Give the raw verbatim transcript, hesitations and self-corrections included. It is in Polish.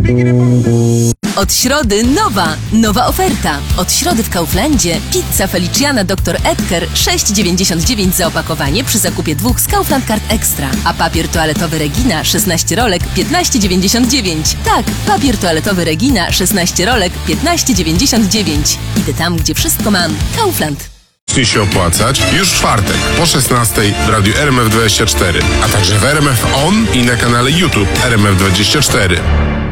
Od środy nowa, nowa oferta. Od środy w Kauflandzie pizza Feliciana doktor Edgar sześć dziewięćdziesiąt dziewięć za opakowanie przy zakupie dwóch z Kaufland Card Extra. A papier toaletowy Regina szesnaście rolek piętnaście dziewięćdziesiąt dziewięć. Tak, papier toaletowy Regina szesnaście rolek piętnaście dziewięćdziesiąt dziewięć. Idę tam, gdzie wszystko mam. Kaufland. Zacznie się opłacać już w czwartek po szesnastej w radiu R M F dwadzieścia cztery, a także w R M F On i na kanale YouTube R M F dwadzieścia cztery.